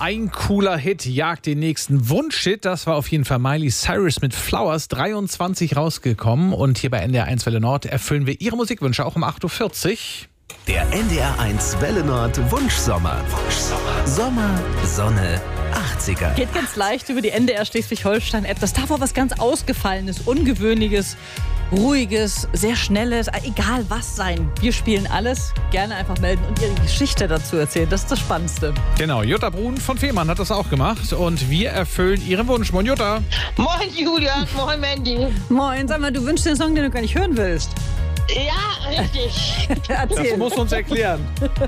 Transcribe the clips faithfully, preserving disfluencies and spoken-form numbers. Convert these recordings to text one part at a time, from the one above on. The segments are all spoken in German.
Ein cooler Hit jagt den nächsten Wunschhit. Das war auf jeden Fall Miley Cyrus mit Flowers, dreiundzwanzig rausgekommen. Und hier bei N D R eins Welle Nord erfüllen wir Ihre Musikwünsche auch um acht Uhr vierzig. Der N D R eins Welle Nord Wunschsommer. Wunschsommer. Sommer, Sonne, achtziger. Geht ganz leicht über die N D R Schleswig-Holstein-App. Das darf auch was ganz Ausgefallenes, Ungewöhnliches, Ruhiges, sehr Schnelles, egal was sein. Wir spielen alles. Gerne einfach melden und Ihre Geschichte dazu erzählen. Das ist das Spannendste. Genau, Jutta Brun von Fehmarn hat das auch gemacht. Und wir erfüllen Ihren Wunsch. Moin Jutta. Moin Julia, moin Mandy. Moin, sag mal, du wünschst den Song, den du gar nicht hören willst. Ja, richtig. Erzähl. Das musst du uns erklären.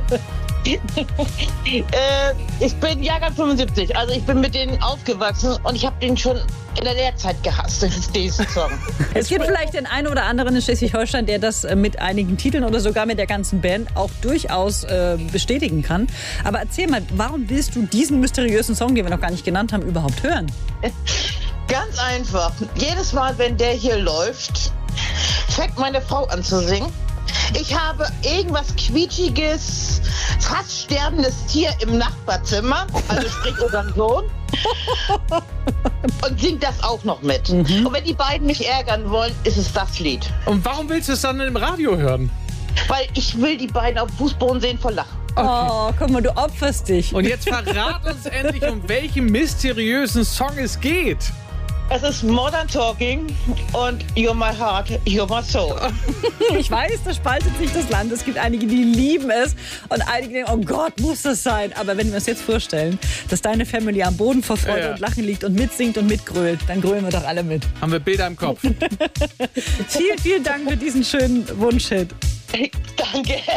äh, ich bin Jahrgang fünfundsiebzig, also ich bin mit denen aufgewachsen und ich habe den schon in der Lehrzeit gehasst, diesen Song. Es gibt vielleicht den einen oder anderen in Schleswig-Holstein, der das mit einigen Titeln oder sogar mit der ganzen Band auch durchaus äh, bestätigen kann. Aber erzähl mal, warum willst du diesen mysteriösen Song, den wir noch gar nicht genannt haben, überhaupt hören? Ganz einfach. Jedes Mal, wenn der hier läuft, fängt meine Frau an zu singen. Ich habe irgendwas quietschiges, fast sterbendes Tier im Nachbarzimmer, also sprich unseren Sohn, und singt das auch noch mit. Mhm. Und wenn die beiden mich ärgern wollen, ist es das Lied. Und warum willst du es dann im Radio hören? Weil ich will die beiden auf Fußboden sehen vor Lachen. Okay. Oh, guck mal, du opferst dich. Und jetzt verrat uns endlich, um welchen mysteriösen Song es geht. Es ist Modern Talking und You're My Heart, You're My Soul. Ich weiß, da spaltet sich das Land. Es gibt einige, die lieben es und einige denken, oh Gott, muss das sein. Aber wenn wir uns jetzt vorstellen, dass deine Family am Boden vor Freude ja, ja. und Lachen liegt und mitsingt und mitgrölt, dann grölen wir doch alle mit. Haben wir Bilder im Kopf. Vielen, vielen Dank für diesen schönen Wunschhit. Danke.